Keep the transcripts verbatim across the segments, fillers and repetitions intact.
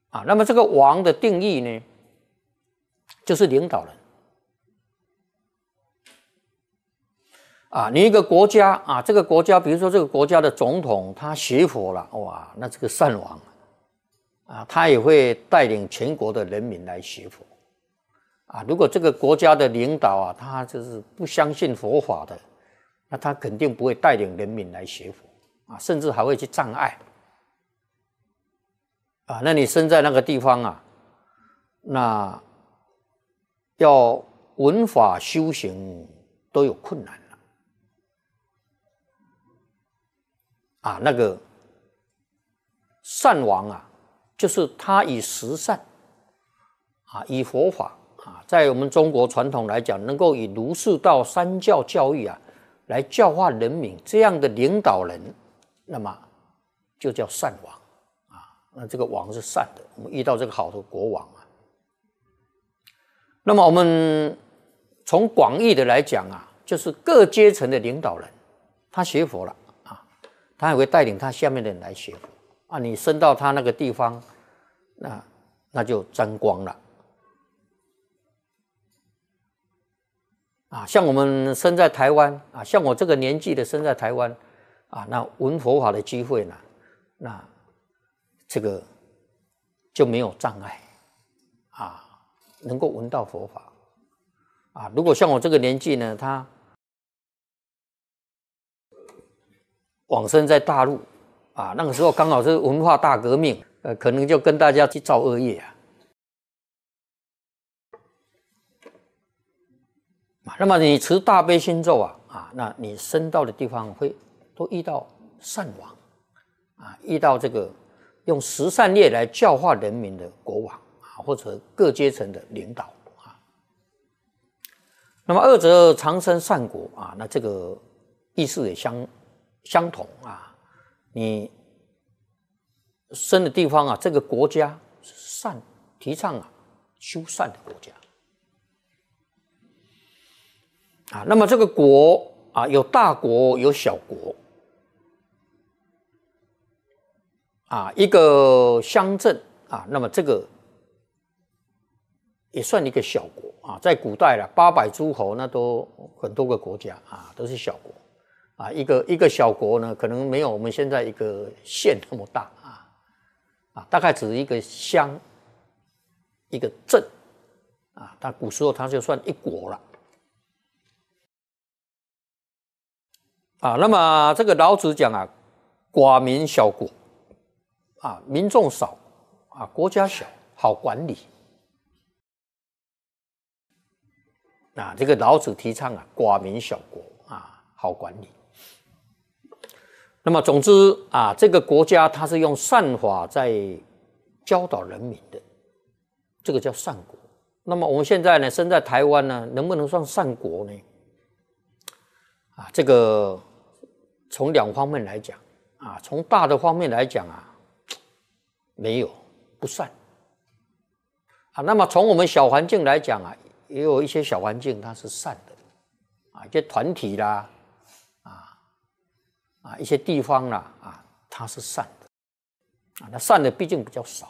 啊，那么这个王的定义呢，就是领导人。啊，你一个国家啊，这个国家，比如说这个国家的总统他学佛了，哇，那这个善王啊，他也会带领全国的人民来学佛。啊，如果这个国家的领导啊，他就是不相信佛法的，那他肯定不会带领人民来学佛啊，甚至还会去障碍。啊，那你生在那个地方啊，那要闻法修行都有困难了。啊，那个善王啊，就是他以十善啊，以佛法啊，在我们中国传统来讲，能够以儒释道三教教育啊，来教化人民，这样的领导人，那么就叫善王啊。那这个王是善的，我们遇到这个好的国王啊。那么我们从广义的来讲啊，就是各阶层的领导人，他学佛了啊，他也会带领他下面的人来学佛啊。你升到他那个地方，那那就沾光了。啊，像我们生在台湾啊，像我这个年纪的生在台湾啊，那闻佛法的机会呢，那这个就没有障碍啊，能够闻到佛法啊。如果像我这个年纪呢，他往生在大陆啊，那个时候刚好是文化大革命，呃，可能就跟大家去造恶业啊。那么你持大悲心咒啊，啊，那你升到的地方会都遇到善王啊，遇到这个用十善业来教化人民的国王啊，或者各阶层的领导啊。那么二者长生善果啊，那这个意思也相相同啊。你生的地方啊，这个国家是善，提倡啊修善的国家。啊，那么这个国啊，有大国有小国，啊，一个乡镇啊，那么这个也算一个小国啊。在古代了，八百诸侯那都很多个国家啊，都是小国啊。一个一个小国呢，可能没有我们现在一个县那么大啊，啊，大概只是一个乡、一个镇啊。但古时候它就算一国了。啊，那么这个老子讲啊，寡民小国，啊，民众少，啊，国家小，好管理。啊，这个老子提倡啊，寡民小国啊，好管理。那么总之啊，这个国家它是用善法在教导人民的，这个叫善国。那么我们现在呢，生在台湾呢，能不能算善国呢？啊，这个从两方面来讲啊，从大的方面来讲啊，没有不善啊。那么从我们小环境来讲啊，也有一些小环境它是善的啊，一些团体啦啊啊，一些地方啦啊，它是善的啊。那善的毕竟比较少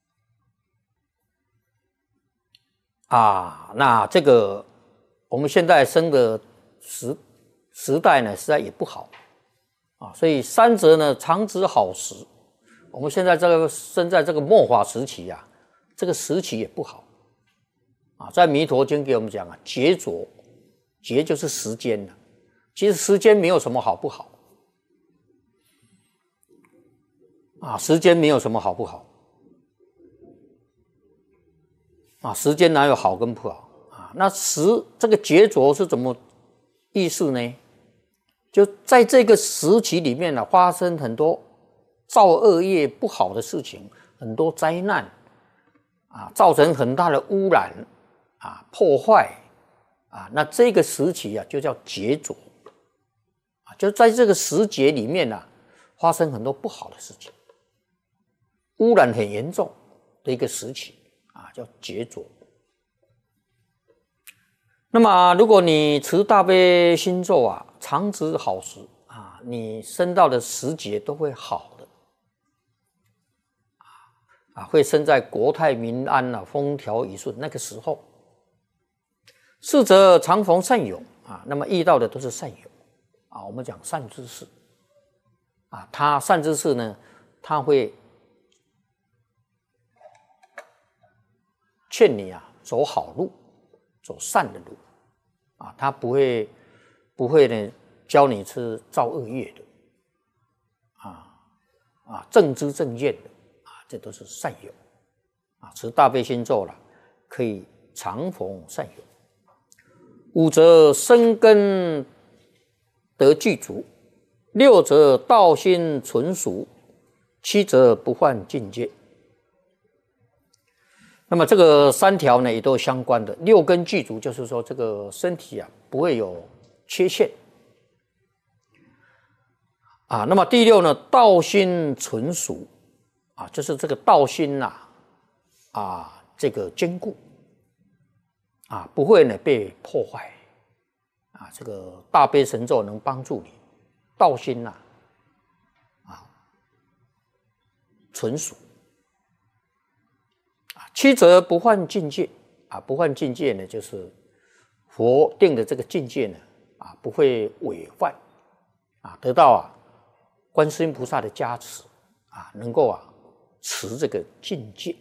啊。那这个我们现在生的时时代呢，实在也不好啊，所以三者呢，常指好时。我们现在这个生在这个末法时期啊，这个时期也不好啊。在《弥陀经》给我们讲啊，劫浊，劫就是时间了。其实时间没有什么好不好啊，时间没有什么好不好啊，时间哪有好跟不好啊？那时这个劫浊是怎么意思呢？就在这个时期里面呢、啊，发生很多造恶业不好的事情，很多灾难啊，造成很大的污染啊、破坏啊。那这个时期啊，就叫劫浊啊，就在这个时节里面啊，发生很多不好的事情，污染很严重的一个时期啊，叫劫浊。那么如果你持大悲心咒啊，常值好时啊，你生到的时节都会好的啊。 啊，会生在国泰民安啊，风调雨顺那个时候。逝者常逢善友啊，那么遇到的都是善友啊。我们讲善知识啊，他善知识呢，他会劝你啊走好路，走善的路啊，他不会不会呢教你是造恶业的啊啊正知正见的啊，这都是善友啊。持大悲心咒了，可以常逢善友。五则生根得具足，六则道心纯熟，七则不患境界。那么这个三条呢，也都相关的。六根具足，就是说这个身体啊不会有缺陷啊。那么第六呢，道心纯熟啊，就是这个道心呐 啊, 啊，这个坚固。啊，不会呢被破坏，啊，这个大悲神咒能帮助你，道心呐、啊，啊，纯熟，啊，七则不患境界，啊，不患境界呢，就是佛定的这个境界呢，啊，不会违犯，啊，得到啊观世音菩萨的加持，啊，能够啊持这个境界。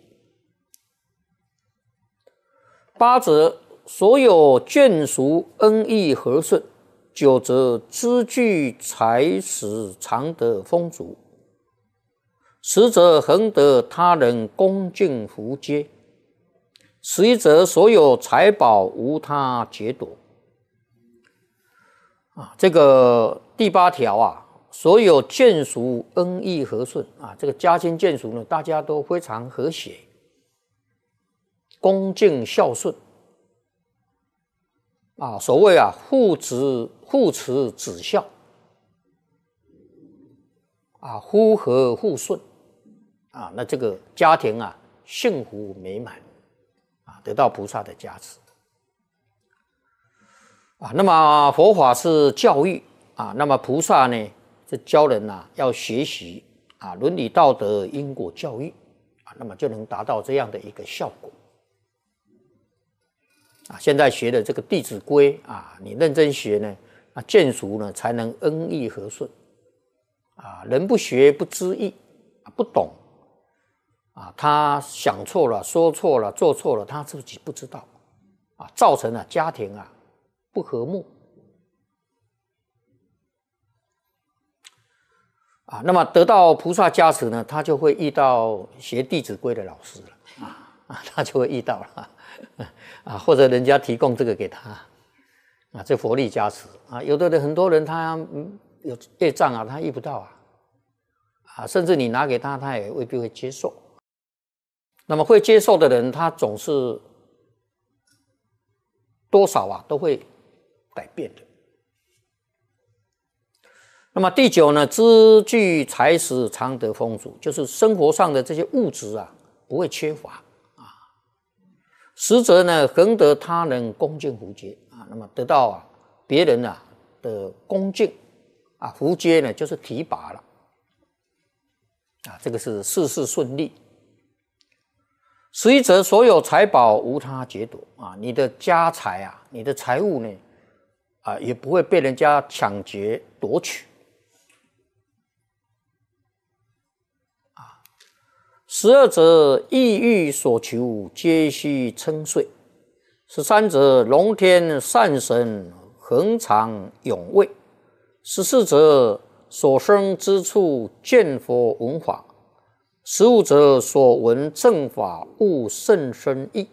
八则所有眷属恩义和顺，九则资具财史常得丰足，十则恒得他人恭敬福接，十一则所有财宝无他劫夺。啊，这个第八条啊，所有眷属恩义和顺啊，这个家亲眷属呢，大家都非常和谐。恭敬孝顺啊，所谓啊父子父慈子孝啊，夫和妇顺啊，那这个家庭啊幸福美满啊，得到菩萨的加持啊。那么佛法是教育啊，那么菩萨呢是教人呐、啊、要学习啊伦理道德因果教育啊，那么就能达到这样的一个效果。啊，现在学的这个《弟子规》啊，你认真学呢，啊，眷属呢才能恩义和顺。啊，人不学不知义，啊，不懂，啊，他想错了、说错了、做错了，他自己不知道，啊，造成了家庭啊不和睦。啊，那么得到菩萨加持呢，他就会遇到学《弟子规》的老师了，啊啊，他就会遇到了。啊，或者人家提供这个给他，啊，这佛力加持啊。有的人很多人他有业障啊，他遇不到啊，啊，甚至你拿给他，他也未必会接受。那么会接受的人，他总是多少啊都会改变的。那么第九呢，资具财史常得丰足，就是生活上的这些物质啊不会缺乏。十则呢，恒得他人恭敬福接啊，那么得到啊别人啊的恭敬啊，福接呢就是提拔了啊，这个是事事顺利。十一则所有财宝无他劫夺啊，你的家财啊，你的财物呢啊也不会被人家抢劫夺取。十二则意欲所求皆须称岁，十三则龙天善神恒常永卫，十四则所生之处见佛闻法，十五则所闻正法悟甚深义。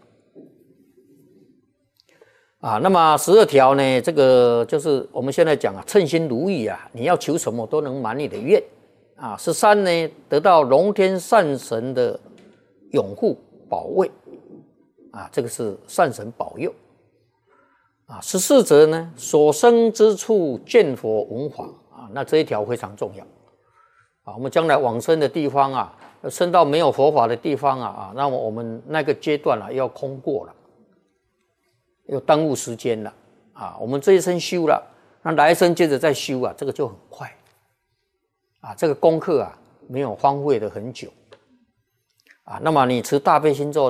啊，那么十二条呢，这个就是我们现在讲啊，称心如意啊，你要求什么都能满你的愿。啊，十三呢，得到龙天善神的拥护保卫，啊，这个是善神保佑。啊，十四则呢，所生之处见佛闻法，啊，那这一条非常重要。啊，我们将来往生的地方啊，生到没有佛法的地方啊，啊，那么我们那个阶段啊，要空过了，要耽误时间了。啊，我们这一生修了，那来一生接着再修啊，这个就很快。啊，这个功课啊，没有荒废的很久。 啊。那么你持大悲心咒